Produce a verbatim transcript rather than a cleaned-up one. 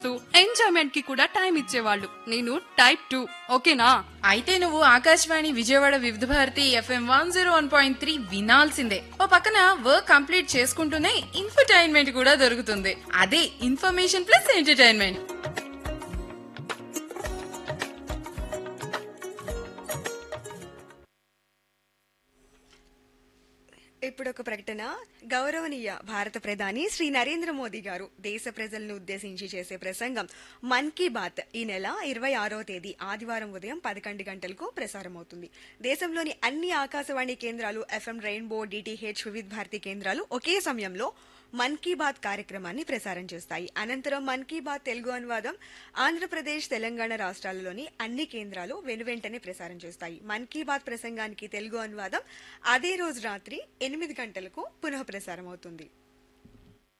Enjoyment కి కూడా time ఇచ్చేవాళ్ళు. నేను టైప్ టూ. ఓకేనా? అయితే నువ్వు ఆకాశవాణి విజయవాడ వివిధ Bharati FM one zero one point three వినాల్సిందే. ఓ పక్కన వర్క్ కంప్లీట్ చేసుకుంటూనే ఇన్ఫర్టైన్మెంట్ కూడా దొరుకుతుంది. అదే ఇన్ఫర్మేషన్ ప్లస్ ఎంటర్టైన్మెంట్. ఇప్పుడు ఒక ప్రకటన. గౌరవనీయ భారత ప్రధాని శ్రీ నరేంద్ర మోదీ గారు దేశ ప్రజలను ఉద్దేశించి చేసే ప్రసంగం మన్ కీ బాత్ ఈ నెల ఇరవై ఆరో తేదీ ఆదివారం ఉదయం పదకొండు గంటలకు ప్రసారమవుతుంది. దేశంలోని అన్ని ఆకాశవాణి కేంద్రాలు, ఎఫ్ఎం రెయిన్బో, డిటిహెచ్, వివిధ భారతి కేంద్రాలు ఒకే సమయంలో మన్ కీ బాత్ కార్యక్రమాన్ని ప్రసారం చేస్తాయి. అనంతరం మన్ కీ బాత్ తెలుగు అనువాదం ఆంధ్రప్రదేశ్, తెలంగాణ రాష్ట్రాలలోని అన్ని కేంద్రాలు వెనువెంటనే ప్రసారం చేస్తాయి. మన్ కీ బాత్ ప్రసంగానికి తెలుగు అనువాదం అదే రోజు రాత్రి ఎనిమిది గంటలకు పునః ప్రసారం అవుతుంది.